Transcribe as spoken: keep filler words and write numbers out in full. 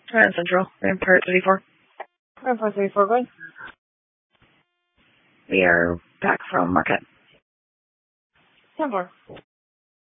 Grand Central. Rampart thirty-four. Rampart thirty-four, good. We are back from market. ten four.